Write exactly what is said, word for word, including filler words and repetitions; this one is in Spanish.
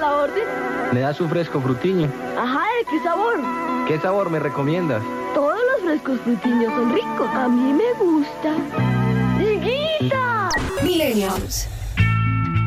la orden. ¿Me das un fresco frutiño? Ajá, ¿de qué sabor? ¿Qué sabor me recomiendas? Todos los frescos frutiños son ricos. A mí me gusta. ¡Higuita! Millennials.